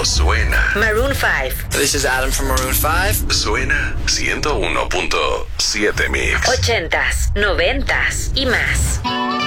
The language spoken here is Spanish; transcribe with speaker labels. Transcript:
Speaker 1: solo suena.
Speaker 2: Maroon 5.
Speaker 3: This is Adam from Maroon 5.
Speaker 1: Suena 101.7 Mix.
Speaker 2: 80s, 90s y más.